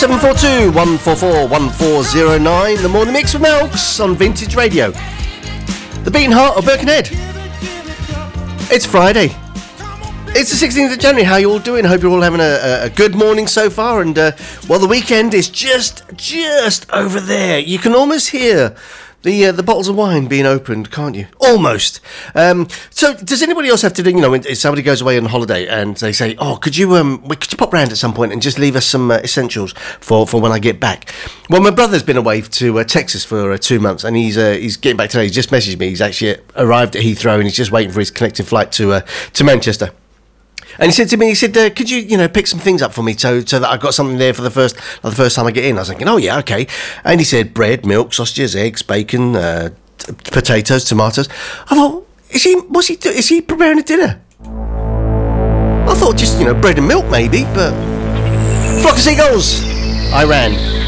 07742 144 1409. The Morning Mix with Melks on Vintage Radio. The beating heart of Birkenhead. It's Friday. It's the 16th of January. How you all doing? Hope you're all having a good morning so far. And well, the weekend is just over there. You can almost hear the bottles of wine being opened, can't you? Almost. So, does anybody else have to do? You know, when somebody goes away on holiday and they say, "Oh, could you pop round at some point and just leave us some essentials for when I get back?" Well, my brother's been away to Texas for 2 months, and he's getting back today. He just messaged me. He's actually arrived at Heathrow, and he's just waiting for his connecting flight to Manchester. And he said to me, could you pick some things up for me so that I've got something there for the first time I get in? I was thinking, oh yeah, okay. And he said bread, milk, sausages, eggs, bacon, potatoes, tomatoes. I thought, is he preparing a dinner? I thought just, bread and milk maybe, but flock of seagulls, I ran.